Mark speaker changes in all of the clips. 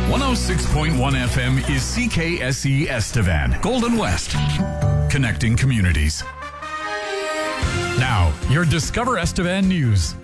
Speaker 1: 106.1 FM is CKSE Estevan, Golden West, connecting communities. Now, your Discover Estevan news.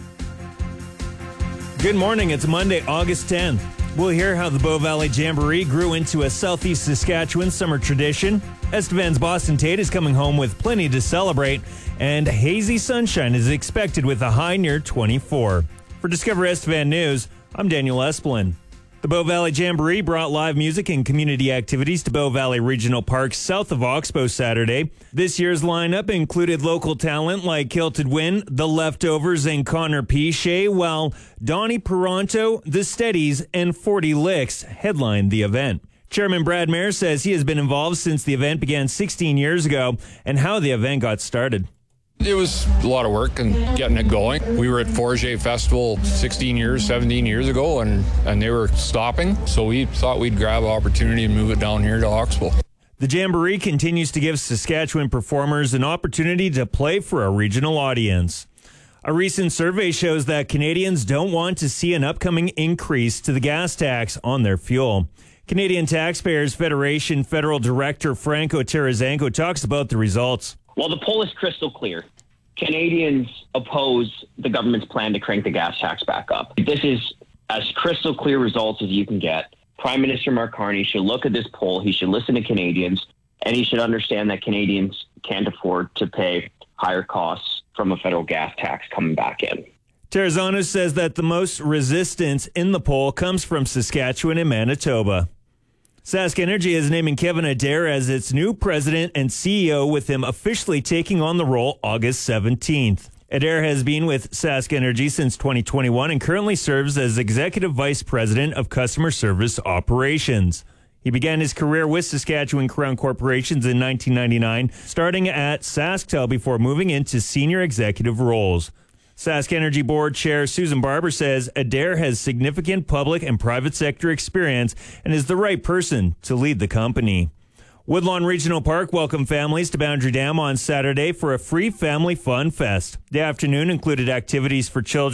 Speaker 2: Good morning. It's Monday, August 10th. We'll hear how the Bow Valley Jamboree grew into a Southeast Saskatchewan summer tradition. Estevan's Boston Tate is coming home with plenty to celebrate, and hazy sunshine is expected with a high near 24. For Discover Estevan News, I'm Daniel Esplin. The Bow Valley Jamboree brought live music and community activities to Bow Valley Regional Park south of Oxbow Saturday. This year's lineup included local talent like Kilted Win, The Leftovers, and Connor Piche, while Donnie Peranto, The Steadies, and 40 Licks headlined the event. Chairman Brad Mayer says he has been involved since the event began 16 years ago and how the event got started.
Speaker 3: It was a lot of work and getting it going. We were at Forget Festival 17 years ago, and they were stopping, so we thought we'd grab an opportunity and move it down here to Oxbow.
Speaker 2: The Jamboree continues to give Saskatchewan performers an opportunity to play for a regional audience. A recent survey shows that Canadians don't want to see an upcoming increase to the gas tax on their fuel. Canadian Taxpayers Federation Federal Director Franco Terrazanco talks about the results.
Speaker 4: Well, the poll is crystal clear. Canadians oppose the government's plan to crank the gas tax back up. This is as crystal clear results as you can get. Prime Minister Mark Carney should look at this poll. He should listen to Canadians, and he should understand that Canadians can't afford to pay higher costs from a federal gas tax coming back in.
Speaker 2: Terrazano says that the most resistance in the poll comes from Saskatchewan and Manitoba. Sask Energy is naming Kevin Adair as its new president and CEO, with him officially taking on the role August 17th. Adair has been with Sask Energy since 2021 and currently serves as Executive Vice President of Customer Service Operations. He began his career with Saskatchewan Crown Corporations in 1999, starting at SaskTel before moving into senior executive roles. Sask Energy Board Chair Susan Barber says Adair has significant public and private sector experience and is the right person to lead the company. Woodlawn Regional Park welcomed families to Boundary Dam on Saturday for a free family fun fest. The afternoon included activities for children